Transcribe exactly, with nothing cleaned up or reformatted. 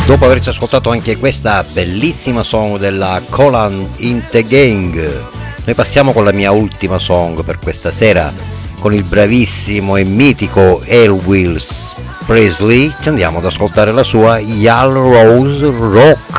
Dopo averci ascoltato anche questa bellissima song della Colin in the Gang, noi passiamo con la mia ultima song per questa sera, con il bravissimo e mitico Elvis Presley. Ci andiamo ad ascoltare la sua Yellow Rose Rock.